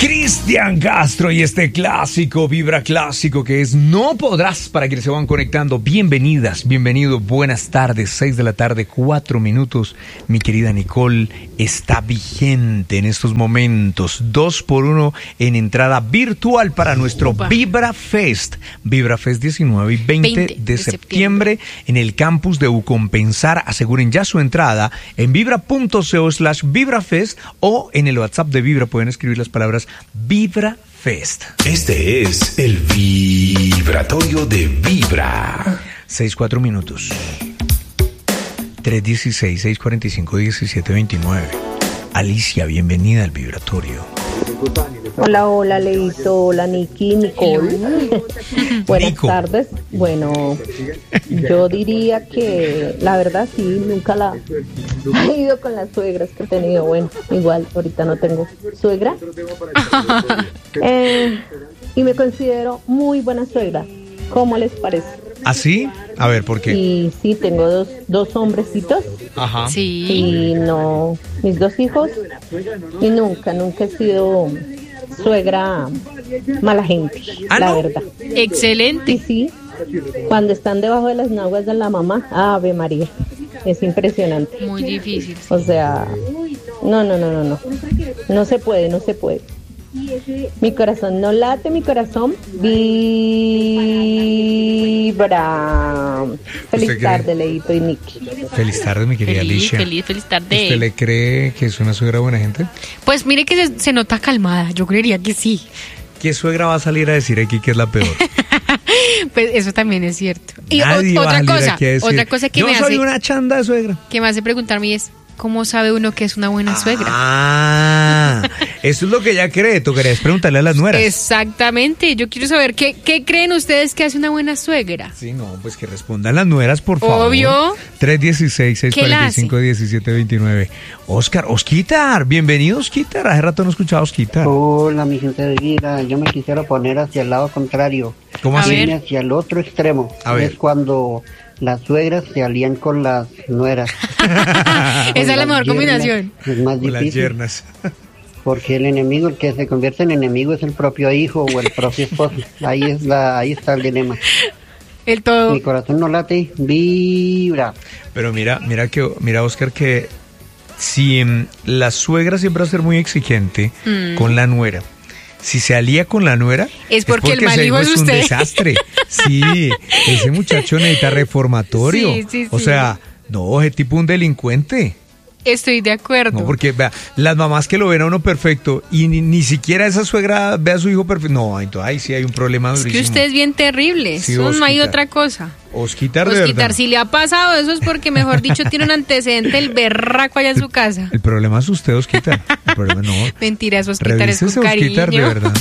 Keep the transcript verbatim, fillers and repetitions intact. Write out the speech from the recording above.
Cristian Castro y este clásico, Vibra Clásico, que es No Podrás, para quienes se van conectando. Bienvenidas, bienvenido, buenas tardes, seis de la tarde, cuatro minutos. Mi querida Nicole está vigente en estos momentos, dos por uno en entrada virtual para nuestro Opa. Vibra Fest. Vibra Fest diecinueve y veinte, veinte de, de septiembre, septiembre en el campus de Ucompensar. Aseguren ya su entrada en vibra.co slash vibrafest o en el WhatsApp de Vibra pueden escribir las palabras Vibra Fest. Este es el vibratorio de Vibra. seis, cuatro minutos. tres dieciséis, seis cuarenta y cinco, diecisiete veintinueve. Alicia, bienvenida al vibratorio. Hola, hola, Leito, hola, Niki, Nicole. Buenas Nico. tardes. Bueno, yo diría que la verdad sí, nunca la he ido con las suegras que he tenido. Bueno, igual, ahorita no tengo suegra. Eh, y me considero muy buena suegra. ¿Cómo les parece? ¿Ah, sí? A ver, ¿por qué? Y sí, tengo dos, dos hombrecitos. Ajá. Sí. Y no, mis dos hijos. Y nunca, nunca he sido suegra mala gente, ¿Ah, la no? verdad. Excelente. Y sí, cuando están debajo de las naguas de la mamá, Ave María, es impresionante. Muy difícil. O sea, no, no, no, no, no, no se puede, no se puede. Mi corazón no late, mi corazón vibra. Feliz tarde, Leito y Nicky. Feliz tarde, mi querida Feliz, Alicia. feliz, feliz tarde. ¿Usted le cree que es una suegra buena gente? Pues mire que se, se nota calmada, yo creería que sí. ¿Qué suegra va a salir a decir aquí que es la peor? Pues eso también es cierto. Y Nadie o- va a otra salir cosa, aquí a decir, otra cosa que yo me soy hace una chanda de suegra. que me hace preguntarme es ¿cómo sabe uno que es una buena suegra? Ah, eso es lo que ella cree. Tú querías preguntarle a las nueras. Exactamente, yo quiero saber qué, qué creen ustedes que hace una buena suegra. Sí, no, pues que respondan las nueras, por favor. Obvio. tres dieciséis, seis ¿Qué la cuarenta y cinco, diecisiete veintinueve. Oscar, Osquitar, bienvenido, Osquitar. Hace rato no escuchaba a Osquitar. Hola, mi gente de vida. Yo me quisiera poner hacia el lado contrario. ¿Cómo A así? ver. Irme hacia el otro extremo. A ver. Es cuando las suegras se alían con las nueras. Esa es la Con mejor las combinación. yernas. Es más Con las difícil. yernas. Porque el enemigo, el que se convierte en enemigo es el propio hijo o el propio esposo. Ahí es la, ahí está el dilema. El todo. Mi corazón no late, vibra. Pero mira, mira que, mira, Oscar, que si mm, la suegra siempre va a ser muy exigente Mm. con la nuera. Si se alía con la nuera, Es porque el mal ese hijo es un usted. desastre. Sí, ese muchacho necesita reformatorio. Sí, sí, O sí. sea, no, es tipo un delincuente. Estoy de acuerdo. No, porque vea, las mamás que lo ven a uno perfecto y ni, ni siquiera esa suegra ve a su hijo perfecto. No, entonces ahí sí hay un problema es durísimo. que usted es bien terrible. Sí, Eso no hay Osquitar. otra cosa. Osquitar, de Osquitar, verdad. si le ha pasado eso es porque, mejor dicho, tiene un antecedente el berraco allá en su casa. El problema es usted, Osquitar. El problema no. Mentiras, Osquitar es con Revísese, Osquitar, de cariño. verdad.